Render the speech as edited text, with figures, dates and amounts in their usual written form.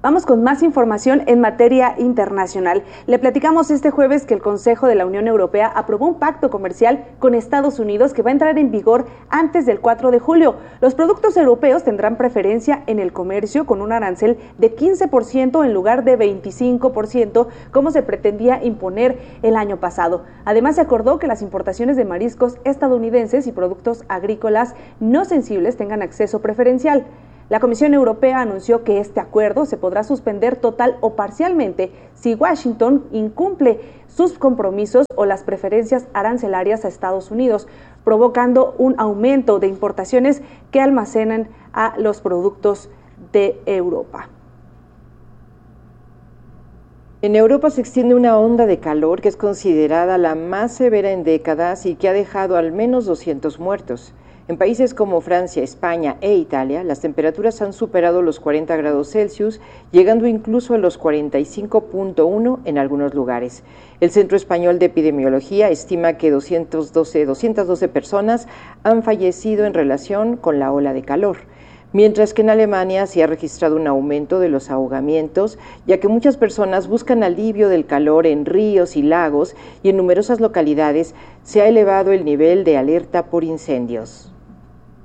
Vamos con más información en materia internacional. Le platicamos este jueves que el Consejo de la Unión Europea aprobó un pacto comercial con Estados Unidos que va a entrar en vigor antes del 4 de julio. Los productos europeos tendrán preferencia en el comercio con un arancel de 15% en lugar de 25%, como se pretendía imponer el año pasado. Además, se acordó que las importaciones de mariscos estadounidenses y productos agrícolas no sensibles tengan acceso preferencial. La Comisión Europea anunció que este acuerdo se podrá suspender total o parcialmente si Washington incumple sus compromisos o las preferencias arancelarias a Estados Unidos, provocando un aumento de importaciones que almacenan a los productos de Europa. En Europa se extiende una onda de calor que es considerada la más severa en décadas y que ha dejado al menos 200 muertos. En países como Francia, España e Italia, las temperaturas han superado los 40 grados Celsius, llegando incluso a los 45.1 en algunos lugares. El Centro Español de Epidemiología estima que 212 personas han fallecido en relación con la ola de calor, mientras que en Alemania se ha registrado un aumento de los ahogamientos, ya que muchas personas buscan alivio del calor en ríos y lagos, y en numerosas localidades se ha elevado el nivel de alerta por incendios.